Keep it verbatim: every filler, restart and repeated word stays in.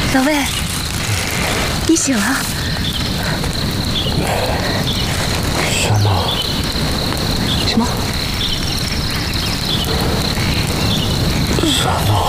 老魏，你醒了。 小猫。 什么？ 小猫。